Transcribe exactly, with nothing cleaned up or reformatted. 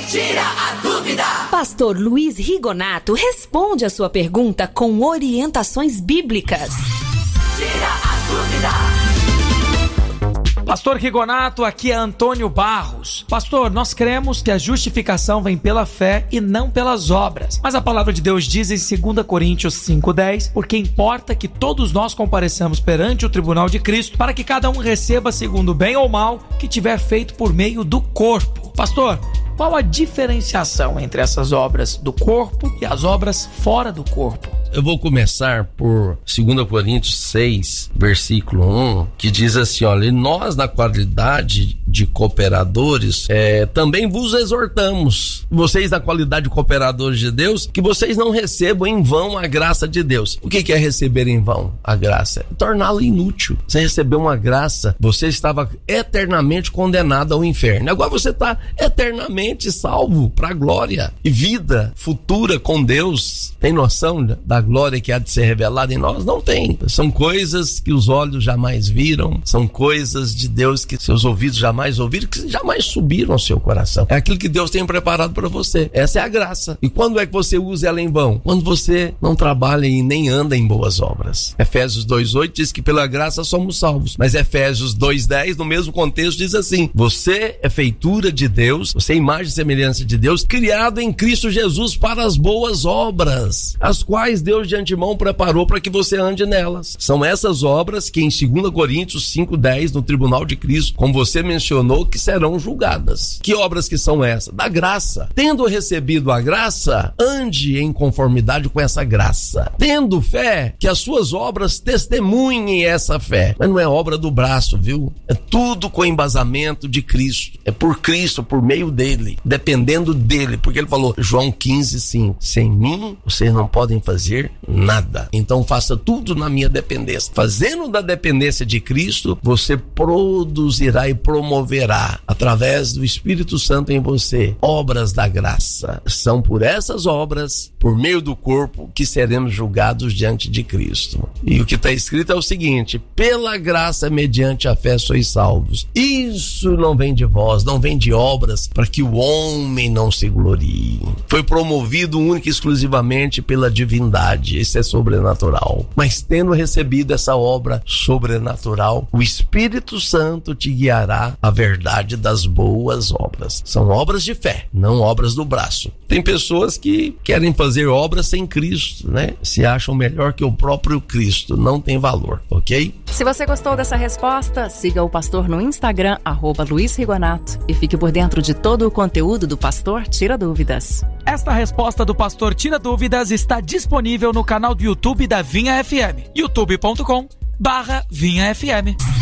Tira a dúvida. Pastor Luiz Rigonato responde a sua pergunta com orientações bíblicas. Tira a dúvida. Pastor Rigonato, aqui é Antônio Barros. Pastor, nós cremos que a justificação vem pela fé e não pelas obras. Mas a palavra de Deus diz em segunda Coríntios cinco, dez, porque importa que todos nós compareçamos perante o tribunal de Cristo, para que cada um receba segundo o bem ou mal que tiver feito por meio do corpo. Pastor, qual a diferenciação entre essas obras do corpo e as obras fora do corpo? Eu vou começar por segunda Coríntios seis, versículo um, que diz assim, olha, nós na qualidade de cooperadores, é, também vos exortamos, vocês na qualidade de cooperadores de Deus, que vocês não recebam em vão a graça de Deus. O que é receber em vão a graça? É torná-la inútil. Você recebeu uma graça, você estava eternamente condenado ao inferno. Agora você está eternamente salvo para a glória e vida futura com Deus. Tem noção da glória que há de ser revelada em nós? Não tem. São coisas que os olhos jamais viram, são coisas de Deus que seus ouvidos jamais ouviram, que jamais subiram ao seu coração. É aquilo que Deus tem preparado para você. Essa é a graça. E quando é que você usa ela em vão? Quando você não trabalha e nem anda em boas obras. Efésios dois, oito diz que pela graça somos salvos. Mas Efésios dois, dez, no mesmo contexto, diz assim: você é feitura de Deus, você é imagem e semelhança de Deus, criado em Cristo Jesus para as boas obras, as quais Deus de antemão preparou para que você ande nelas. São essas obras que em segunda Coríntios cinco, dez, no tribunal de Cristo, como você mencionou, que serão julgadas. Que obras que são essas? Da graça. Tendo recebido a graça, ande em conformidade com essa graça. Tendo fé, que as suas obras testemunhem essa fé. Mas não é obra do braço, viu? É tudo com embasamento de Cristo. É por Cristo, por meio dele, dependendo dele, porque ele falou, João quinze, cinco, sem mim vocês não podem fazer nada. Então faça tudo na minha dependência. Fazendo da dependência de Cristo, você produzirá e promoverá, através do Espírito Santo em você, obras da graça. São por essas obras, por meio do corpo, que seremos julgados diante de Cristo. E o que está escrito é o seguinte: pela graça, mediante a fé, sois salvos. Isso não vem de vós, não vem de obras, para que o homem não se glorie. Foi promovido única e exclusivamente pela divindade. Isso é sobrenatural. Mas tendo recebido essa obra sobrenatural, o Espírito Santo te guiará à verdade das boas obras. São obras de fé, não obras do braço. Tem pessoas que querem fazer obras sem Cristo, né? Se acham melhor que o próprio Cristo. Não tem valor, ok? Se você gostou dessa resposta, siga o pastor no Instagram, arroba Luiz Rigonato, e fique por dentro de todo o conteúdo do Pastor Tira Dúvidas. Esta resposta do Pastor Tira Dúvidas está disponível no canal do YouTube da Vinha F M, youtube ponto com barra Vinha F M.